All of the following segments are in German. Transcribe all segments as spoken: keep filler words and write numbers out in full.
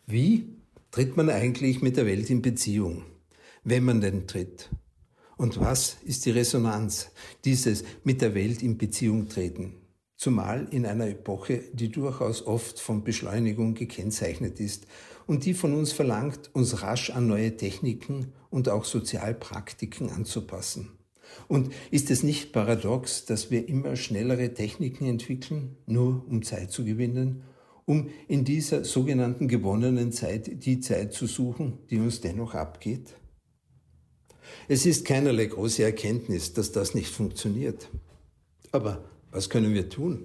Wie tritt man eigentlich mit der Welt in Beziehung, wenn man denn tritt? Und was ist die Resonanz, dieses mit der Welt in Beziehung treten? Zumal in einer Epoche, die durchaus oft von Beschleunigung gekennzeichnet ist und die von uns verlangt, uns rasch an neue Techniken und auch Sozialpraktiken anzupassen. Und ist es nicht paradox, dass wir immer schnellere Techniken entwickeln, nur um Zeit zu gewinnen, um in dieser sogenannten gewonnenen Zeit die Zeit zu suchen, die uns dennoch abgeht? Es ist keinerlei große Erkenntnis, dass das nicht funktioniert. Aber was können wir tun?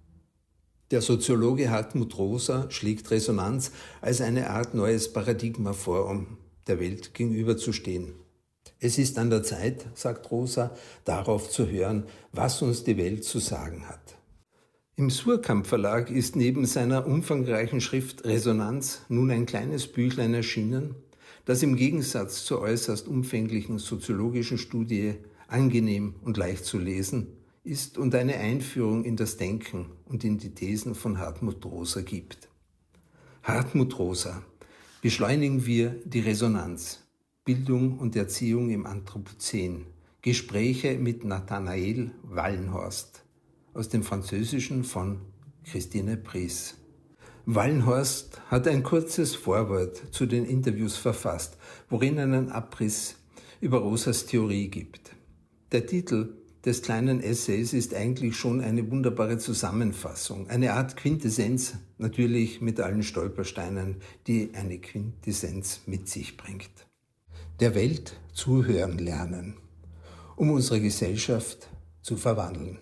Der Soziologe Hartmut Rosa schlägt Resonanz als eine Art neues Paradigma vor, um der Welt gegenüberzustehen. Es ist an der Zeit, sagt Rosa, darauf zu hören, was uns die Welt zu sagen hat. Im Suhrkamp Verlag ist neben seiner umfangreichen Schrift Resonanz nun ein kleines Büchlein erschienen, das im Gegensatz zur äußerst umfänglichen soziologischen Studie angenehm und leicht zu lesen ist und eine Einführung in das Denken und in die Thesen von Hartmut Rosa gibt. Hartmut Rosa: Beschleunigen wir die Resonanz. Bildung und Erziehung im Anthropozän. Gespräche mit Nathanael Wallenhorst. Aus dem Französischen von Christine Pries. Wallenhorst hat ein kurzes Vorwort zu den Interviews verfasst, worin er einen Abriss über Rosas Theorie gibt. Der Titel des kleinen Essays ist eigentlich schon eine wunderbare Zusammenfassung, eine Art Quintessenz, natürlich mit allen Stolpersteinen, die eine Quintessenz mit sich bringt. Der Welt zuhören lernen, um unsere Gesellschaft zu verwandeln.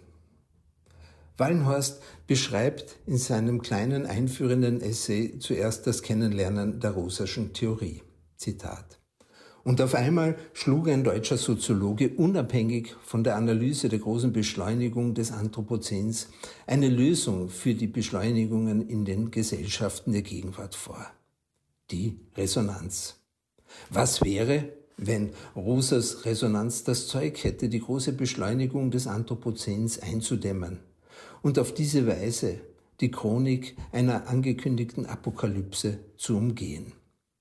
Wallenhorst beschreibt in seinem kleinen einführenden Essay zuerst das Kennenlernen der Rosaschen Theorie. Zitat: Und auf einmal schlug ein deutscher Soziologe unabhängig von der Analyse der großen Beschleunigung des Anthropozäns eine Lösung für die Beschleunigungen in den Gesellschaften der Gegenwart vor. Die Resonanz. Was wäre, wenn Rosas Resonanz das Zeug hätte, die große Beschleunigung des Anthropozäns einzudämmen und auf diese Weise die Chronik einer angekündigten Apokalypse zu umgehen?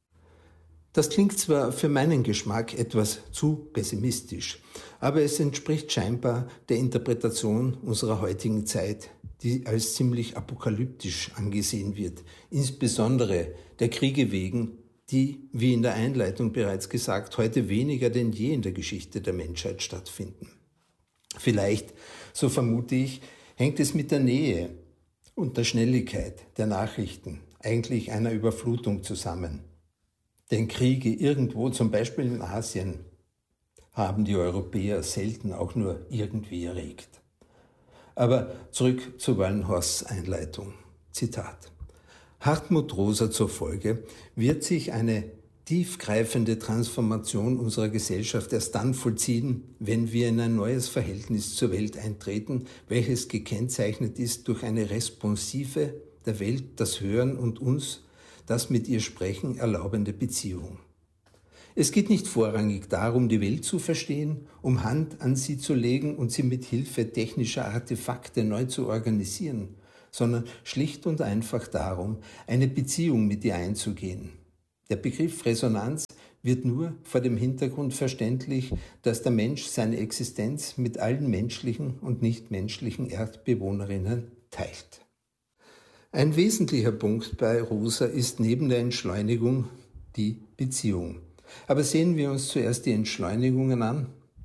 Das klingt zwar für meinen Geschmack etwas zu pessimistisch, aber es entspricht scheinbar der Interpretation unserer heutigen Zeit, die als ziemlich apokalyptisch angesehen wird, insbesondere der Kriege wegen, die, wie in der Einleitung bereits gesagt, heute weniger denn je in der Geschichte der Menschheit stattfinden. Vielleicht, so vermute ich, hängt es mit der Nähe und der Schnelligkeit der Nachrichten, eigentlich einer Überflutung zusammen. Denn Kriege irgendwo, zum Beispiel in Asien, haben die Europäer selten auch nur irgendwie erregt. Aber zurück zu Wallenhorsts Einleitung. Zitat: Hartmut Rosa zufolge wird sich eine tiefgreifende Transformation unserer Gesellschaft erst dann vollziehen, wenn wir in ein neues Verhältnis zur Welt eintreten, welches gekennzeichnet ist durch eine responsive, der Welt das Hören und uns das mit ihr Sprechen erlaubende Beziehung. Es geht nicht vorrangig darum, die Welt zu verstehen, um Hand an sie zu legen und sie mit Hilfe technischer Artefakte neu zu organisieren, sondern schlicht und einfach darum, eine Beziehung mit ihr einzugehen. Der Begriff Resonanz wird nur vor dem Hintergrund verständlich, dass der Mensch seine Existenz mit allen menschlichen und nichtmenschlichen Erdbewohnerinnen teilt. Ein wesentlicher Punkt bei Rosa ist neben der Entschleunigung die Beziehung. Aber sehen wir uns zuerst die Entschleunigungen an,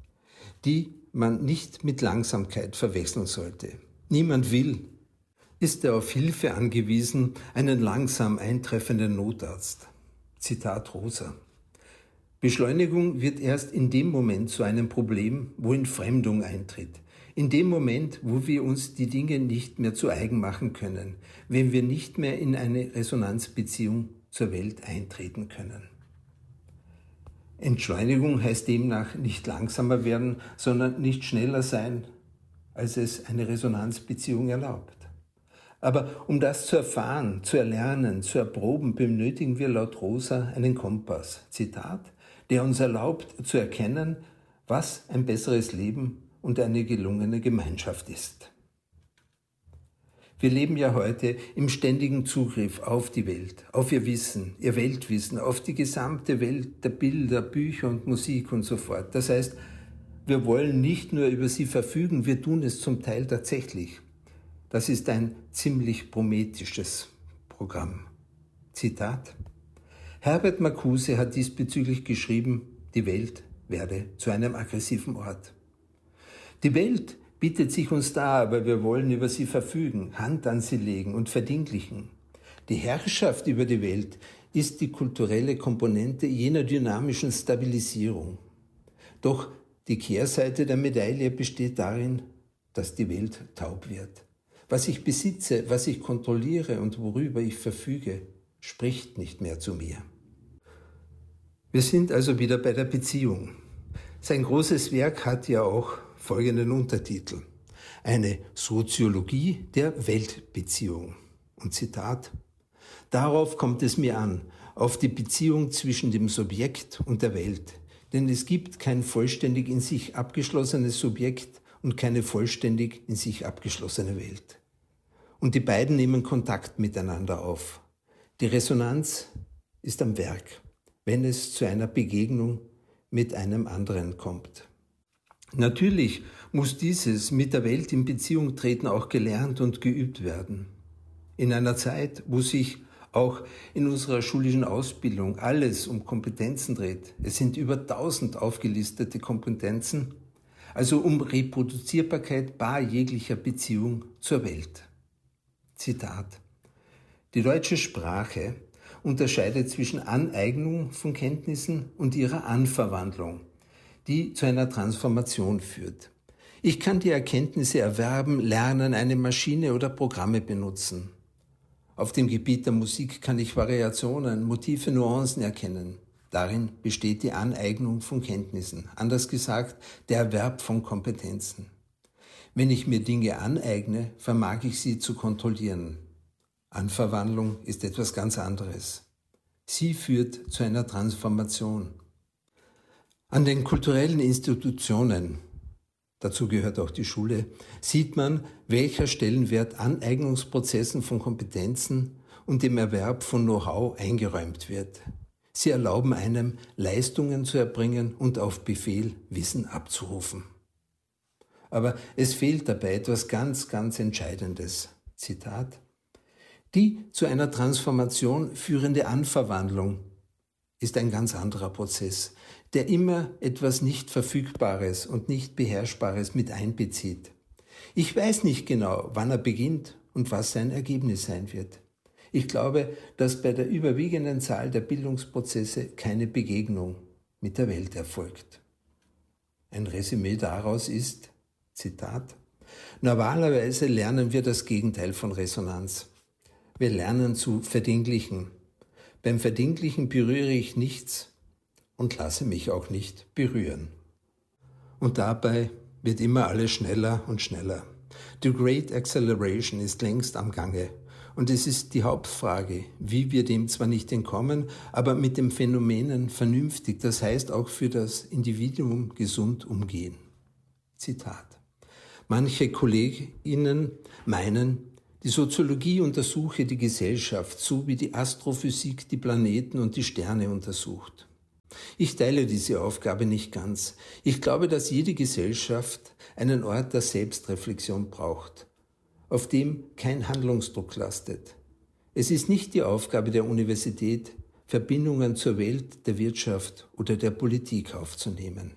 die man nicht mit Langsamkeit verwechseln sollte. Niemand will, ist er auf Hilfe angewiesen, einen langsam eintreffenden Notarzt. Zitat Rosa: Beschleunigung wird erst in dem Moment zu einem Problem, wo Entfremdung eintritt. In dem Moment, wo wir uns die Dinge nicht mehr zu eigen machen können, wenn wir nicht mehr in eine Resonanzbeziehung zur Welt eintreten können. Entschleunigung heißt demnach nicht langsamer werden, sondern nicht schneller sein, als es eine Resonanzbeziehung erlaubt. Aber um das zu erfahren, zu erlernen, zu erproben, benötigen wir laut Rosa einen Kompass, Zitat, der uns erlaubt zu erkennen, was ein besseres Leben und eine gelungene Gemeinschaft ist. Wir leben ja heute im ständigen Zugriff auf die Welt, auf ihr Wissen, ihr Weltwissen, auf die gesamte Welt der Bilder, Bücher und Musik und so fort. Das heißt, wir wollen nicht nur über sie verfügen, wir tun es zum Teil tatsächlich. Das ist ein ziemlich prometheisches Programm. Zitat: Herbert Marcuse hat diesbezüglich geschrieben, die Welt werde zu einem aggressiven Ort. Die Welt bietet sich uns dar, aber wir wollen über sie verfügen, Hand an sie legen und verdinglichen. Die Herrschaft über die Welt ist die kulturelle Komponente jener dynamischen Stabilisierung. Doch die Kehrseite der Medaille besteht darin, dass die Welt taub wird. Was ich besitze, was ich kontrolliere und worüber ich verfüge, spricht nicht mehr zu mir. Wir sind also wieder bei der Beziehung. Sein großes Werk hat ja auch folgenden Untertitel: Eine Soziologie der Weltbeziehung. Und Zitat: Darauf kommt es mir an, auf die Beziehung zwischen dem Subjekt und der Welt. Denn es gibt kein vollständig in sich abgeschlossenes Subjekt und keine vollständig in sich abgeschlossene Welt. Und die beiden nehmen Kontakt miteinander auf. Die Resonanz ist am Werk, wenn es zu einer Begegnung mit einem anderen kommt. Natürlich muss dieses mit der Welt in Beziehung treten auch gelernt und geübt werden. In einer Zeit, wo sich auch in unserer schulischen Ausbildung alles um Kompetenzen dreht, es sind über tausend aufgelistete Kompetenzen, also um Reproduzierbarkeit bar jeglicher Beziehung zur Welt. Zitat: Die deutsche Sprache unterscheidet zwischen Aneignung von Kenntnissen und ihrer Anverwandlung, die zu einer Transformation führt. Ich kann die Erkenntnisse erwerben, lernen, eine Maschine oder Programme benutzen. Auf dem Gebiet der Musik kann ich Variationen, Motive, Nuancen erkennen. Darin besteht die Aneignung von Kenntnissen, anders gesagt, der Erwerb von Kompetenzen. Wenn ich mir Dinge aneigne, vermag ich sie zu kontrollieren. Anverwandlung ist etwas ganz anderes. Sie führt zu einer Transformation. An den kulturellen Institutionen, dazu gehört auch die Schule, sieht man, welcher Stellenwert Aneignungsprozessen von Kompetenzen und dem Erwerb von Know-how eingeräumt wird. Sie erlauben einem, Leistungen zu erbringen und auf Befehl Wissen abzurufen. Aber es fehlt dabei etwas ganz, ganz Entscheidendes. Zitat: Die zu einer Transformation führende Anverwandlung ist ein ganz anderer Prozess, der immer etwas nicht Verfügbares und nicht Beherrschbares mit einbezieht. Ich weiß nicht genau, wann er beginnt und was sein Ergebnis sein wird. Ich glaube, dass bei der überwiegenden Zahl der Bildungsprozesse keine Begegnung mit der Welt erfolgt. Ein Resümee daraus ist, Zitat: Normalerweise lernen wir das Gegenteil von Resonanz. Wir lernen zu verdinglichen. Beim Verdinglichen berühre ich nichts und lasse mich auch nicht berühren. Und dabei wird immer alles schneller und schneller. The Great Acceleration ist längst am Gange. Und es ist die Hauptfrage, wie wir dem zwar nicht entkommen, aber mit den Phänomenen vernünftig, das heißt auch für das Individuum gesund umgehen. Zitat: Manche KollegInnen meinen, die Soziologie untersuche die Gesellschaft, so wie die Astrophysik die Planeten und die Sterne untersucht. Ich teile diese Aufgabe nicht ganz. Ich glaube, dass jede Gesellschaft einen Ort der Selbstreflexion braucht, auf dem kein Handlungsdruck lastet. Es ist nicht die Aufgabe der Universität, Verbindungen zur Welt, der Wirtschaft oder der Politik aufzunehmen.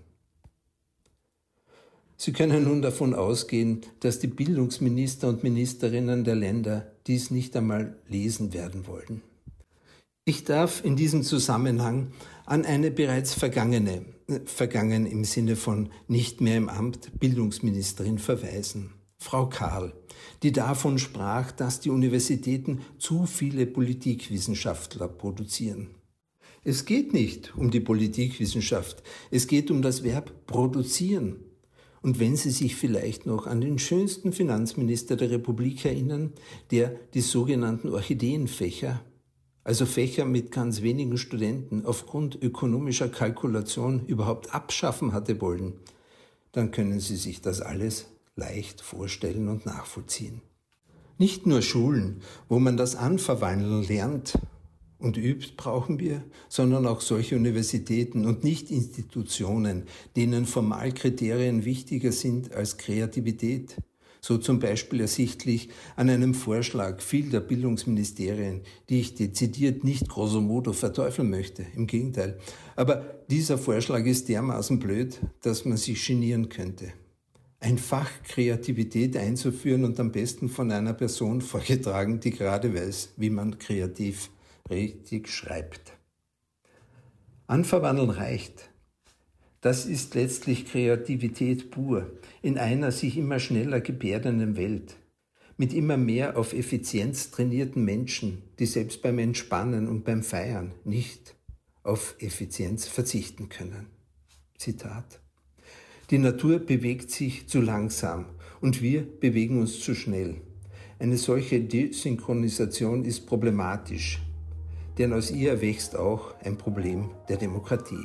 Sie können nun davon ausgehen, dass die Bildungsminister und Ministerinnen der Länder dies nicht einmal lesen werden wollen. Ich darf in diesem Zusammenhang an eine bereits vergangene, vergangen im Sinne von nicht mehr im Amt, Bildungsministerin verweisen, Frau Karl, die davon sprach, dass die Universitäten zu viele Politikwissenschaftler produzieren. Es geht nicht um die Politikwissenschaft, es geht um das Verb produzieren. Und wenn Sie sich vielleicht noch an den schönsten Finanzminister der Republik erinnern, der die sogenannten Orchideenfächer, also Fächer mit ganz wenigen Studenten, aufgrund ökonomischer Kalkulation überhaupt abschaffen hatte wollen, dann können Sie sich das alles leicht vorstellen und nachvollziehen. Nicht nur Schulen, wo man das Anverwandeln lernt und übt, brauchen wir, sondern auch solche Universitäten und nicht Institutionen, denen Formalkriterien wichtiger sind als Kreativität. So zum Beispiel ersichtlich an einem Vorschlag vieler Bildungsministerien, die ich dezidiert nicht grosso modo verteufeln möchte, im Gegenteil. Aber dieser Vorschlag ist dermaßen blöd, dass man sich genieren könnte. Ein Fach Kreativität einzuführen und am besten von einer Person vorgetragen, die gerade weiß, wie man kreativ richtig schreibt. Anverwandeln reicht. Das ist letztlich Kreativität pur, in einer sich immer schneller gebärdenden Welt, mit immer mehr auf Effizienz trainierten Menschen, die selbst beim Entspannen und beim Feiern nicht auf Effizienz verzichten können. Zitat. Die Natur bewegt sich zu langsam und wir bewegen uns zu schnell. Eine solche Desynchronisation ist problematisch, denn aus ihr erwächst auch ein Problem der Demokratie.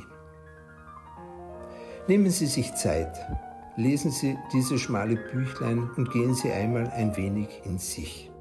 Nehmen Sie sich Zeit, lesen Sie dieses schmale Büchlein und gehen Sie einmal ein wenig in sich.